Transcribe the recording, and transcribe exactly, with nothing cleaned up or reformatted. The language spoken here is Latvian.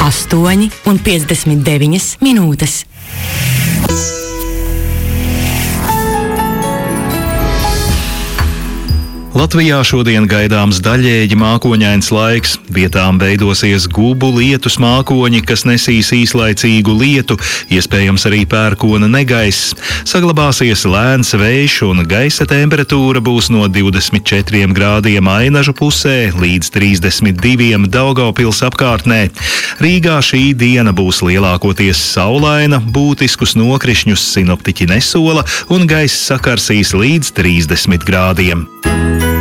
astoņi un piecdesmit deviņas minūtes. Latvijā šodien gaidāms daļēji mākoņains laiks. Vietām veidosies gubu lietus mākoņi, kas nesīs īslaicīgu lietu, iespējams arī pērkona negaiss. Saglabāsies lēns vējš un gaisa temperatūra būs no divdesmit četriem grādiem Ainažu pusē līdz trīsdesmit diviem Daugavpils apkārtnē. Rīgā šī diena būs lielākoties saulaina, būtiskus nokrišņus sinoptiķi nesola un gaiss sakarsīs līdz trīsdesmit grādiem.